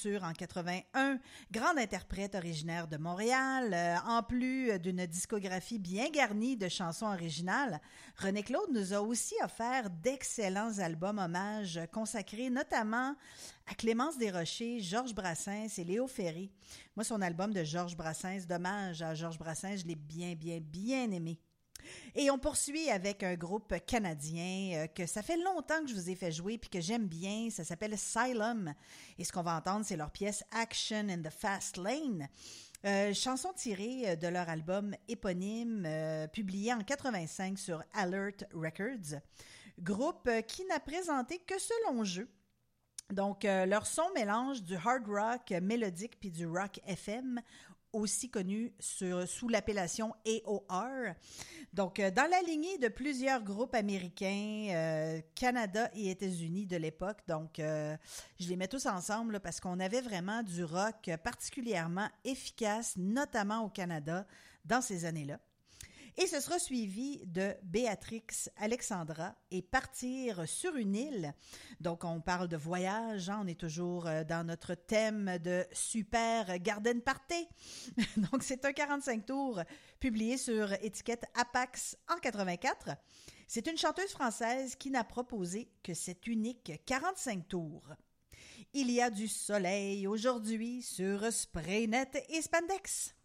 rupture en 81, grande interprète originaire de Montréal. En plus d'une discographie bien garnie de chansons originales, René Claude nous a aussi offert d'excellents albums hommages consacrés notamment à Clémence Desrochers, Georges Brassens et Léo Ferré. Moi, son album de Georges Brassens, d'hommage à Georges Brassens, je l'ai bien aimé. Et on poursuit avec un groupe canadien que ça fait longtemps que je vous ai fait jouer puis que j'aime bien. Ça s'appelle Asylum. Et ce qu'on va entendre, c'est leur pièce Action in the Fast Lane. Chanson tirée de leur album éponyme publié en 85 sur Alert Records. Groupe qui n'a présenté que ce long jeu. Donc, leur son mélange du hard rock mélodique puis du rock FM, aussi connu sous l'appellation AOR. Donc, dans la lignée de plusieurs groupes américains, Canada et États-Unis de l'époque. Donc, je les mets tous ensemble là, parce qu'on avait vraiment du rock particulièrement efficace, notamment au Canada, dans ces années-là. Et ce sera suivi de Béatrix Alexandra et Partir sur une île. Donc, on parle de voyage, hein? On est toujours dans notre thème de super garden party. Donc, c'est un 45 tours publié sur étiquette Apax en 84. C'est une chanteuse française qui n'a proposé que cet unique 45 tours. Il y a du soleil aujourd'hui sur Spraynet et Spandex.